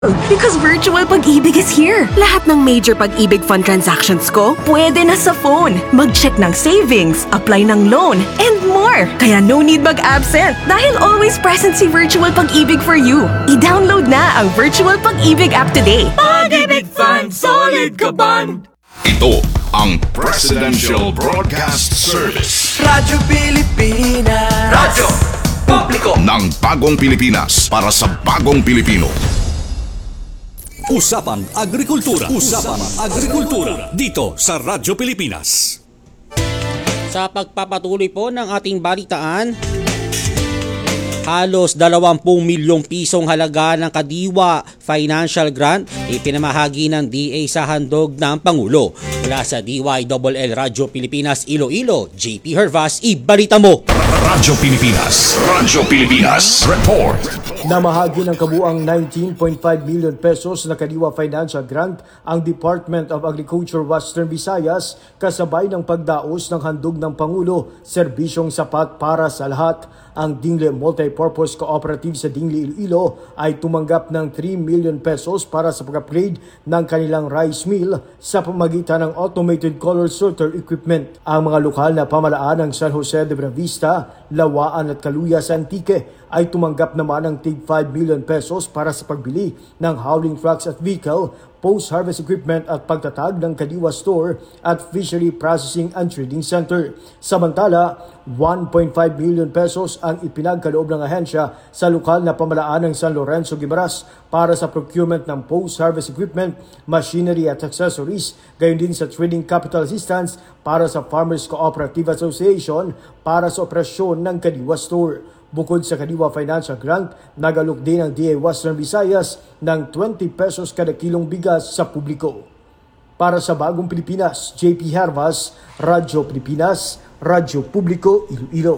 Because virtual pag-ibig is here. Lahat ng major pag-ibig fund transactions ko, pwede na sa phone. Mag-check ng savings, apply ng loan, and more. Kaya no need mag-absent dahil always present si virtual pag-ibig for you. I-download na ang virtual pag-ibig app today. Pag-ibig Fund, solid ka ban! Ito ang Presidential Broadcast Service. Radyo Pilipinas. Radyo Publiko ng bagong Pilipinas para sa bagong Pilipino. Usapang Agrikultura. Usapang Agrikultura dito sa Radyo Pilipinas. Sa pagpapatuloy po ng ating balitaan, halos 20 milyong pisong halaga ng Kadiwa Financial Grant ipinamahagi ng DA sa handog ng Pangulo. Mula sa DYLL Radyo Pilipinas Iloilo, JP Hervas, ibalita mo! Radyo Pilipinas. Radyo Pilipinas. Report. Namahagi ng kabuang 19.5 million pesos na Kadiwa Financial Grant ang Department of Agriculture Western Visayas kasabay ng pagdaos ng handog ng Pangulo, serbisyong sapat para sa lahat. Ang Dingle Multipurpose Cooperative sa Dingle Iloilo ay tumanggap ng 3 million pesos para sa pag-upgrade ng kanilang rice mill sa pamagitan ng automated color sorter equipment. Ang mga lokal na pamalaan ng San Jose de Buenavista, Lawaan at Caluyas Antique ay tumanggap naman ng tig 5 million pesos para sa pagbili ng hauling trucks at vehicle, post-harvest equipment at pagtatag ng Kadiwa Store at Fishery Processing and Trading Center. Samantala, 1.5 million pesos ang ipinagkaloob ng ahensya sa lokal na pamalaan ng San Lorenzo Guimaras para sa procurement ng post-harvest equipment, machinery at accessories, gayon din sa trading capital assistance para sa Farmers Cooperative Association para sa operasyon ng Kadiwa Store. Bukod sa Kadiwa Financial Grant, nagalok din ang DA Western Visayas ng 20 pesos kada kilong bigas sa publiko. Para sa Bagong Pilipinas, JP Hervas, Radyo Pilipinas, Radyo Publiko, Iloilo.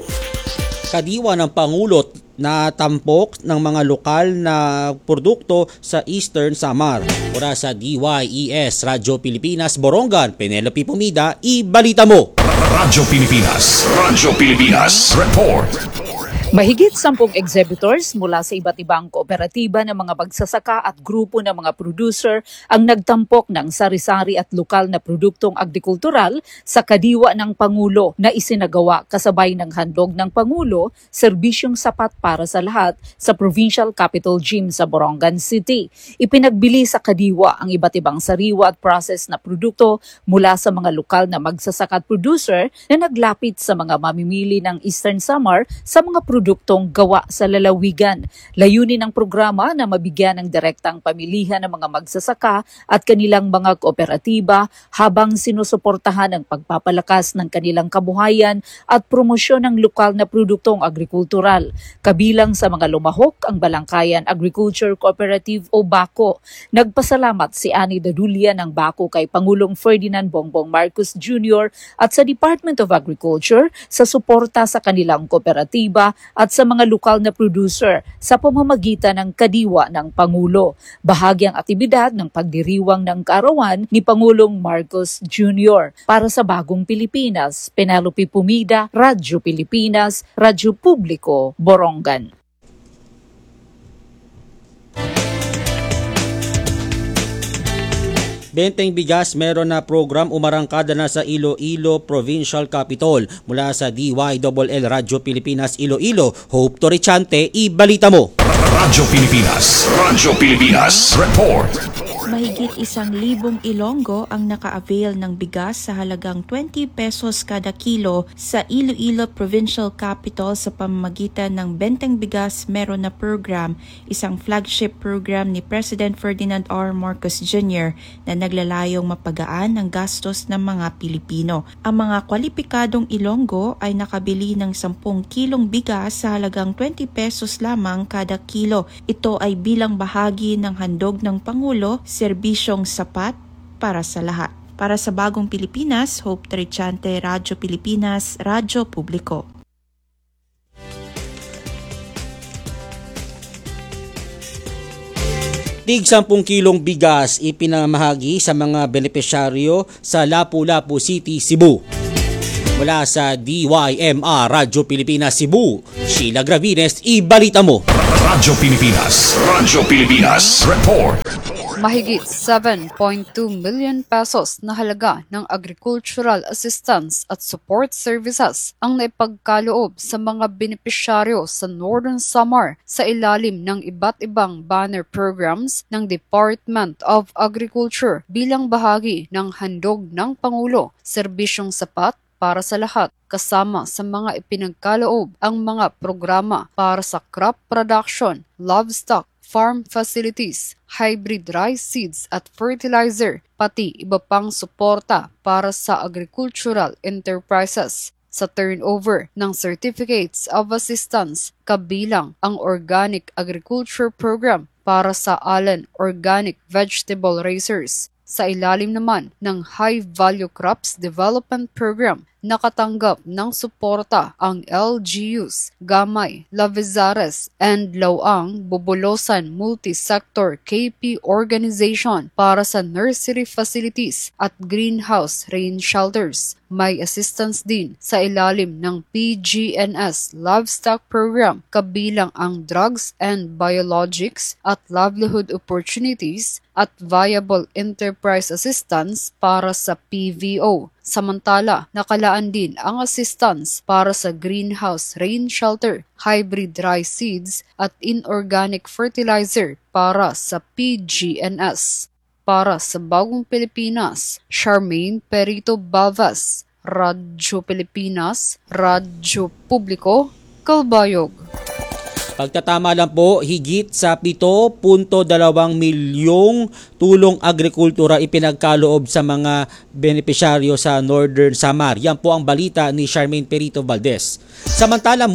Kadiwa ng Pangulo na tampok ng mga lokal na produkto sa Eastern Samar. Mula sa DYES Radyo Pilipinas, Borongan, Penelope Pumida, ibalita mo! Radyo Pilipinas. Radyo Pilipinas. Report. Mahigit 10 exhibitors mula sa iba't ibang kooperatiba ng mga magsasaka at grupo ng mga producer ang nagtampok ng sari-sari at lokal na produktong agrikultural sa Kadiwa ng Pangulo na isinagawa kasabay ng handog ng Pangulo, serbisyong sapat para sa lahat sa Provincial Capital Gym sa Borongan City. Ipinagbili sa Kadiwa ang iba't ibang sariwa at process na produkto mula sa mga lokal na magsasaka at producer na naglapit sa mga mamimili ng Eastern Samar sa mga produktong gawa sa lalawigan. Layunin ng programa na mabigyan ng direktang pamilihan ng mga magsasaka at kanilang mga kooperatiba habang sinusuportahan ang pagpapalakas ng kanilang kabuhayan at promosyon ng lokal na produktong agrikultural. Kabilang sa mga lumahok ang Balangkayan Agriculture Cooperative o BACO. Nagpasalamat si Annie Dadulia ng BACO kay Pangulong Ferdinand Bongbong Marcos Jr. at sa Department of Agriculture sa suporta sa kanilang kooperatiba at sa mga lokal na producer sa pamamagitan ng Kadiwa ng Pangulo. Bahagyang aktibidad ng pagdiriwang ng kaarawan ni Pangulong Marcos Jr. Para sa Bagong Pilipinas, Penelope Pumida, Radyo Pilipinas, Radyo Publiko, Borongan. Benteng bigas, meron na program umarangkada na sa Iloilo Provincial Capital. Mula sa DYLL Radyo Pilipinas Iloilo, Hope Torrechante, ibalita mo! Radyo Pilipinas. Radyo Pilipinas. Report. Mahigit 1,000 Ilonggo ang naka-avail ng bigas sa halagang 20 pesos kada kilo sa Iloilo Provincial Capital sa pamamagitan ng Benteng Bigas Meron na Program, isang flagship program ni President Ferdinand R. Marcos Jr. na naglalayong mapagaan ang gastos ng mga Pilipino. Ang mga kwalipikadong Ilonggo ay nakabili ng 10 kilong bigas sa halagang 20 pesos lamang kada kilo. Ito ay bilang bahagi ng handog ng Pangulo, serbisyong sapat para sa lahat. Para sa Bagong Pilipinas, Hope Torrechante, Radyo Pilipinas, Radyo Publiko. Tig 10 kilong bigas ipinamahagi sa mga benepisyaryo sa Lapu-Lapu City, Cebu. Mula sa DYMR Radyo Pilipinas Cebu, Sheila Gravines, ibalita mo. Radyo Pilipinas. Radyo Pilipinas. Report. Mahigit 7.2 million pesos na halaga ng agricultural assistance at support services ang naipagkaloob sa mga benepisyaryo sa Northern Samar sa ilalim ng iba't ibang banner programs ng Department of Agriculture bilang bahagi ng handog ng Pangulo, serbisyong sapat para sa lahat, kasama sa mga ipinagkaloob ang mga programa para sa crop production, livestock, farm facilities, hybrid rice seeds at fertilizer, pati iba pang suporta para sa agricultural enterprises. Sa turnover ng Certificates of Assistance, kabilang ang Organic Agriculture Program para sa Allen Organic Vegetable Raisers. Sa ilalim naman ng High Value Crops Development Program, nakatanggap ng suporta ang LGUs, Gamay, Lavizares, and Lawang Bubolosan Multi-Sector KP Organization para sa nursery facilities at greenhouse rain shelters. May assistance din sa ilalim ng PGNS Livestock Program, kabilang ang Drugs and Biologics at Livelihood Opportunities at Viable Enterprise Assistance para sa PVO. Samantala, nakalaan din ang assistance para sa greenhouse rain shelter, hybrid rice seeds at inorganic fertilizer para sa PGNS. Para sa Bagong Pilipinas, Charmaine Perito Balvas, Radyo Pilipinas, Radyo Publiko, Kalbayog. Pagtatama lang po, higit sa 7.2 milyong tulong agrikultura ipinagkaloob sa mga benepisyaryo sa Northern Samar. Yan po ang balita ni Charmaine Perito Valdez. Samantala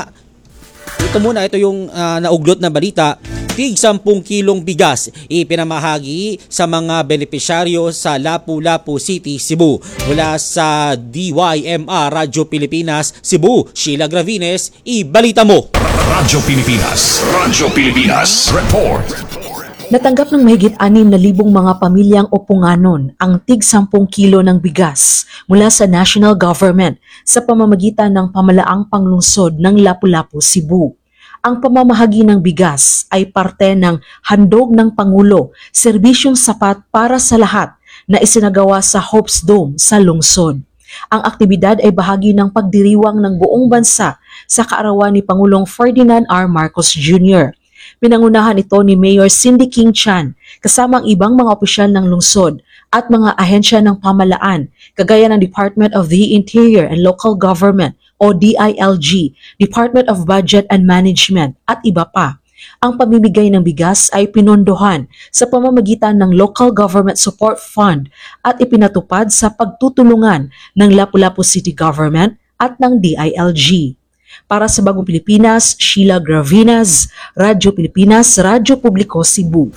ito yung nauglot na balita. Tig 10 kilong bigas ipinamahagi sa mga benepisyaryo sa Lapu-Lapu City, Cebu. Mula sa DYMR Radyo Pilipinas Cebu, Sheila Gravines, ibalita mo. Radyo Pilipinas. Radyo Pilipinas. Report. Natanggap ng mahigit 6,000 mga pamilyang Opunganon ang tig 10 kilo ng bigas mula sa national government sa pamamagitan ng pamalaang panglungsod ng Lapu-Lapu, Cebu. Ang pamamahagi ng bigas ay parte ng handog ng Pangulo, serbisyong sapat para sa lahat na isinagawa sa Hopes Dome sa lungsod. Ang aktibidad ay bahagi ng pagdiriwang ng buong bansa sa kaarawan ni Pangulong Ferdinand R. Marcos Jr. Pinangunahan ito ni Mayor Cindy King Chan kasama ang ibang mga opisyal ng lungsod at mga ahensya ng pamalaan kagaya ng Department of the Interior and Local Government o DILG, Department of Budget and Management at iba pa. Ang pamimigay ng bigas ay pinondohan sa pamamagitan ng Local Government Support Fund at ipinatupad sa pagtutulungan ng Lapu-Lapu City Government at ng DILG. Para sa Bagong Pilipinas, Sheila Gravines, Radyo Pilipinas, Radyo Publiko, Cebu.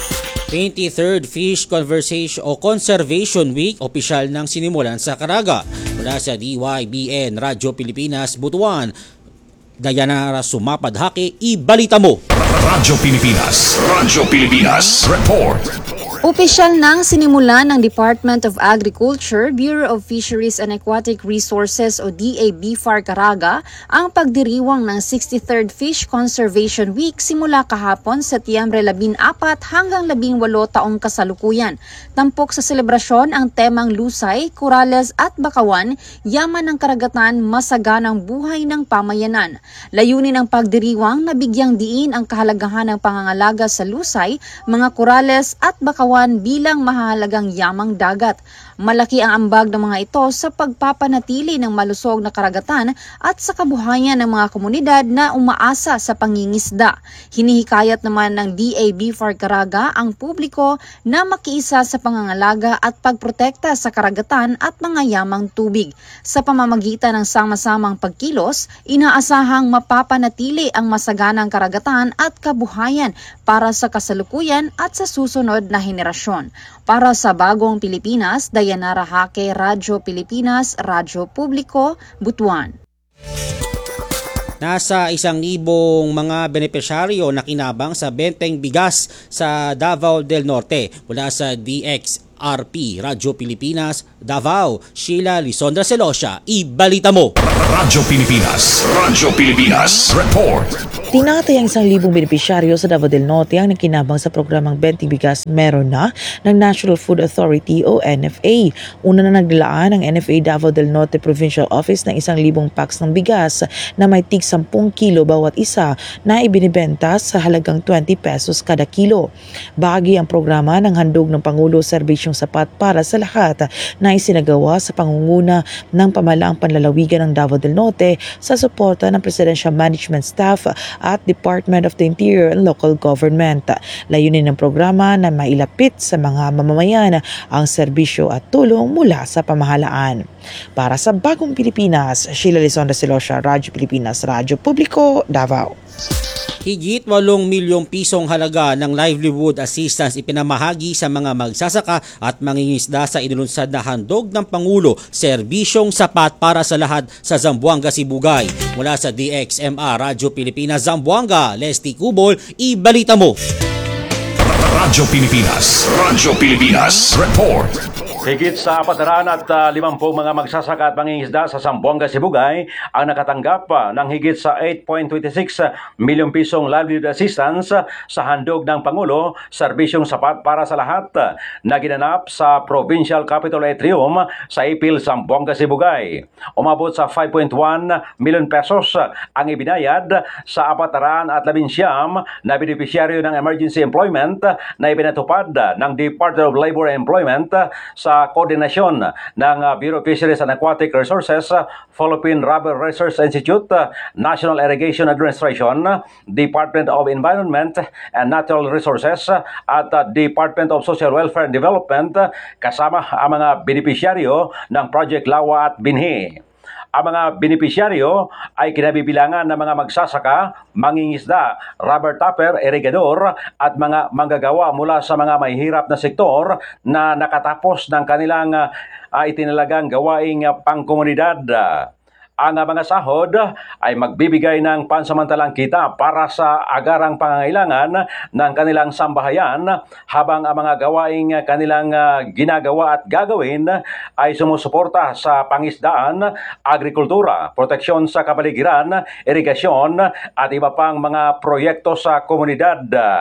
23rd Fish Conservation Week opisyal nang sinimulan sa Caraga. Mula sa DYBN Radyo Pilipinas, Butuan, Dayanara Sumapadhake, ibalita mo. Radyo Pilipinas. Radyo Pilipinas. Report. Opisyal nang sinimulan ng Department of Agriculture, Bureau of Fisheries and Aquatic Resources o DABFAR Caraga ang pagdiriwang ng 63rd Fish Conservation Week simula kahapon Setyembre 14 hanggang 18 taong kasalukuyan. Tampok sa selebrasyon ang temang lusay, korales at bakawan, yaman ng karagatan, masaganang buhay ng pamayanan. Layunin ng pagdiriwang na bigyang diin ang kahalagahan ng pangangalaga sa lusay, mga korales at bakawan bilang mahalagang yamang dagat. Malaki ang ambag ng mga ito sa pagpapanatili ng malusog na karagatan at sa kabuhayan ng mga komunidad na umaasa sa pangingisda. Hinihikayat naman ng DABFAR Caraga ang publiko na makiisa sa pangangalaga at pagprotekta sa karagatan at mga yamang tubig. Sa pamamagitan ng sama-samang pagkilos, inaasahang mapapanatili ang masaganang karagatan at kabuhayan para sa kasalukuyan at sa susunod na henerasyon. Para sa Bagong Pilipinas, Dayanara Hake, Radyo Pilipinas, Radyo Publiko, Butuan. Nasa 1,000 mga benepisyaryo na kinabang sa benteng bigas sa Davao del Norte. Mula sa RP Radyo Pilipinas, Davao, Sheila Lisondra Celosio, ibalita mo! Radyo Pilipinas, Radyo Pilipinas, report. Tinatayang 1,000 benepisyaryo sa Davao del Norte ang nakinabang sa programang Benteng Bigas Meron Na ng National Food Authority o NFA. Una na naglalaan ang NFA Davao del Norte Provincial Office ng 1,000 packs ng bigas na may tig 10 kilo bawat isa na ibinibenta sa halagang 20 pesos kada kilo. Bahagi ang programa ng handog ng Pangulo Serbisyong Sapat para sa Lahat na isinagawa sa pangunguna ng pamahalaang panlalawigan ng Davao del Norte sa suporta ng Presidential Management Staff at Department of the Interior and Local Government. Layunin ng programa na mailapit sa mga mamamayan ang serbisyo at tulong mula sa pamahalaan. Para sa Bagong Pilipinas, Sheila Lisondra Celosio, Radyo Pilipinas, Radyo Publiko, Davao. Higit 8 milyong pisong halaga ng livelihood assistance ipinamahagi sa mga magsasaka at mangingisda sa inilunsad na handog ng Pangulo, serbisyong sapat para sa lahat sa Zamboanga, Sibugay. Mula sa DXMR Radyo Pilipinas, Zamboanga, Leslie Cubol, ibalita mo! Radyo Pilipinas, Radyo Pilipinas, report. Higit sa 450 mga magsasaka at mangingisda sa Zamboanga, Sibugay ang nakatanggap ng higit sa 8.26 milyong pisong livelihood assistance sa handog ng Pangulo, serbisyong sapat para sa lahat na ginanap sa Provincial Capitol Atrium sa Ipil, Zamboanga, Sibugay. Umabot sa 5.1 milyon pesos ang ibinayad sa 419 na beneficiaryo ng emergency employment na ipinatupad ng Department of Labor and Employment sa koordinasyon ng Bureau of Fisheries and Aquatic Resources, Philippine Rubber Research Institute, National Irrigation Administration, Department of Environment and Natural Resources at Department of Social Welfare and Development kasama ang mga benepisyaryo ng Project Lawa at Binhi. Ang mga benepisyaryo ay kinabibilangan ng mga magsasaka, mangingisda, rubber tapper, irigador at mga manggagawa mula sa mga mahihirap na sektor na nakatapos ng kanilang itinalagang gawaing pangkomunidad. Ang mga sahod ay magbibigay ng pansamantalang kita para sa agarang pangangailangan ng kanilang sambahayan habang ang mga gawaing kanilang ginagawa at gagawin ay sumusuporta sa pangisdaan, agrikultura, proteksyon sa kapaligiran, irigasyon at iba pang mga proyekto sa komunidad.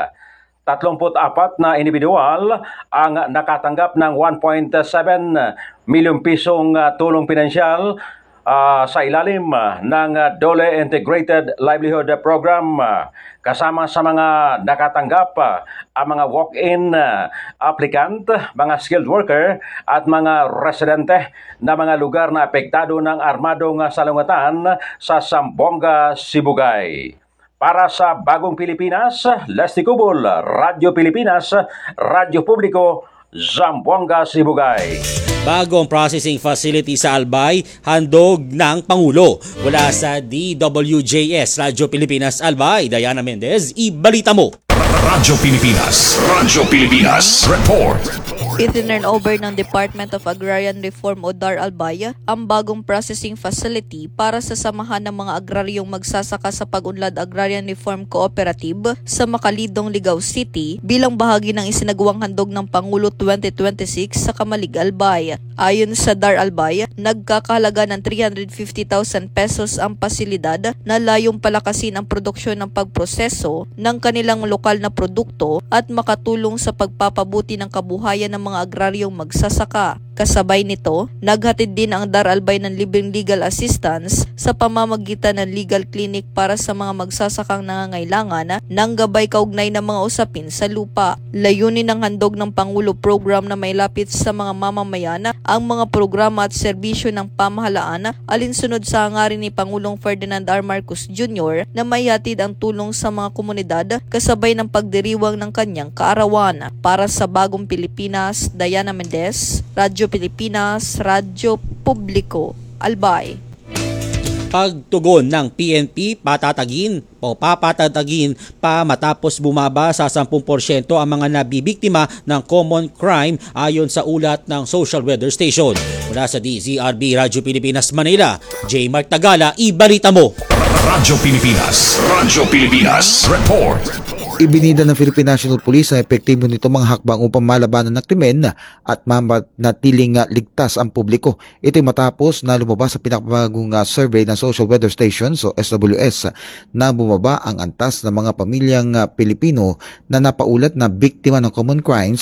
34 na individual ang nakatanggap ng 1.7 milyong pisong tulong pinansyal sa ilalim ng DOLE Integrated Livelihood Program. Kasama sa mga nakatanggap ang mga walk-in applicant, mga skilled worker at mga residente na mga lugar na apektado ng armadong salungatan sa Zamboanga, Sibugay. Para sa Bagong Pilipinas, Leslie Cubol, Radyo Pilipinas, Radyo Publiko, Zamboanga, Sibugay. Bagong processing facility sa Albay, handog ng Pangulo. Mula sa DWJS Radyo Pilipinas Albay, Diana Mendez, ibalita mo! Radyo Pilipinas, Radyo Pilipinas, report. Itinurn over ng Department of Agrarian Reform o DAR Albay ang bagong processing facility para sa samahan ng mga agraryong magsasaka sa Pag-unlad Agrarian Reform Cooperative sa Makalidong, Ligao City bilang bahagi ng isinagawang handog ng Pangulo 2026 sa Kamalig, Albay. Ayon sa DAR Albay, nagkakahalaga ng 350,000 pesos ang pasilidad na layong palakasin ang produksyon ng pagproseso ng kanilang lokal na produkto at makatulong sa pagpapabuti ng kabuhayan ng mga agraryong magsasaka. Kasabay nito, naghatid din ang DAR Albay ng libreng legal assistance sa pamamagitan ng legal clinic para sa mga magsasakang nangangailangan ng gabay kaugnay ng mga usapin sa lupa. Layunin ng handog ng Pangulo program na may lapit sa mga mamamayan ang mga programa at serbisyo ng pamahalaan alinsunod sa hangarin ni Pangulong Ferdinand R. Marcos Jr. na maihatid ang tulong sa mga komunidad kasabay ng pagdiriwang ng kanyang kaarawan. Para sa Bagong Pilipinas, Diana Mendez, Radyo Pilipinas, Radyo Publiko, Albay. Pagtugon ng PNP, papatagin pa matapos bumaba sa 10% ang mga nabibiktima ng common crime ayon sa ulat ng Social Weather Station. Mula sa DZRB Radyo Pilipinas Manila, J. Mark Tagala, ibalita mo! Radyo Pilipinas, Radyo Pilipinas, report. Ibinida ng Philippine National Police na epektibo nito mga hakbang upang malabanan ng krimen at manatiling ligtas ang publiko. Ito matapos na lumabas sa pinakabagong survey ng Social Weather Station o SWS na bumaba ang antas ng mga pamilyang Pilipino na napaulat na biktima ng common crimes